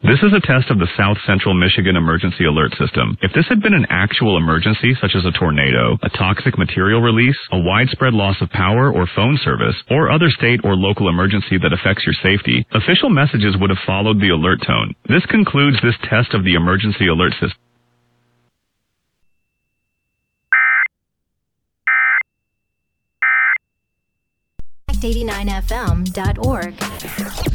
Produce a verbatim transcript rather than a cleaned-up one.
This is a test of the South Central Michigan Emergency Alert System. If this had been an actual emergency, such as a tornado, a toxic material release, a widespread loss of power or phone service, or other state or local emergency that affects your safety, official messages would have followed the alert tone. This concludes this test of the Emergency Alert System. eighty-nine F M dot org.